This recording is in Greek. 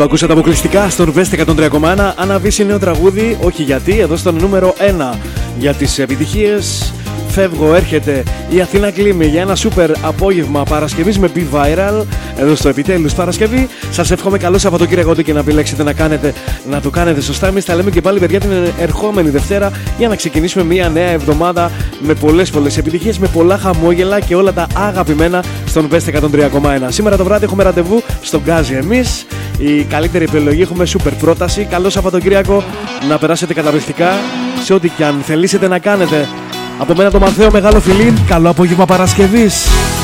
Το ακούσατε αποκλειστικά στον Βέστη 103,1. Αναβήσει νέο τραγούδι, όχι γιατί, εδώ στον νούμερο 1 για τις επιτυχίες. Φεύγω, έρχεται η Αθήνα Κλίμη για ένα σούπερ απόγευμα Παρασκευής με Be Viral εδώ στο Επιτέλους Παρασκευή. Σας εύχομαι καλό Σαββατοκύριακο και να επιλέξετε να το κάνετε σωστά. Εμείς τα λέμε και πάλι, παιδιά, την ερχόμενη Δευτέρα για να ξεκινήσουμε μια νέα εβδομάδα με πολλές επιτυχίες, με πολλά χαμόγελα και όλα τα αγαπημένα στον Best 103,1. Σήμερα το βράδυ έχουμε ραντεβού στον Γκάζι εμείς. Η καλύτερη επιλογή, έχουμε σούπερ πρόταση. Καλό Σαββατοκύριακο, να περάσετε καταπληκτικά σε ό,τι και αν θελήσετε να κάνετε. Από μένα το Μαθαίο, μεγάλο φιλί, καλό απόγευμα Παρασκευής.